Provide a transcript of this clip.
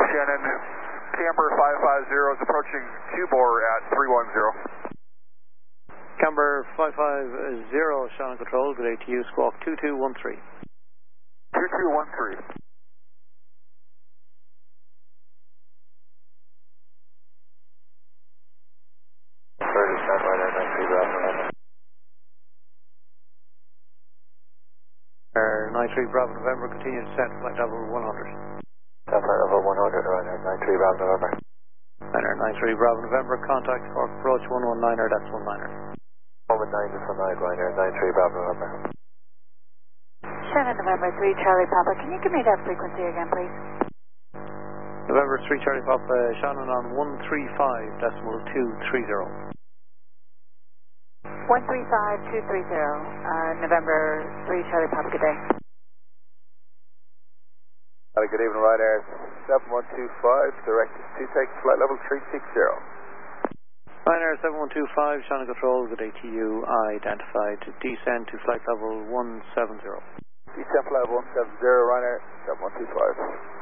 Shannon, Camber 550 is approaching Tubor at 310. Camber 550, Shannon Control, good ATU, squawk 2213. 2213. Air 93 Bravo November, continue to set flight level 100. Flight level 100, Ryanair 93 Bravo November. Ryanair 93 Bravo November, contact Cork approach 119er, that's 19er. 119 is 19, Ryanair 93 Bravo November. Shannon November 3 Charlie Papa, can you give me that frequency again, please? November 3 Charlie Papa, Shannon on 135.230. 135230, November 3 Charlie Papa, good day. Good evening, Ryanair 7125, direct to take flight level 360. Ryanair 7125, Shannon Control, good ATU, identified to descend to flight level 170. Descend flight level 170, Ryanair 7125.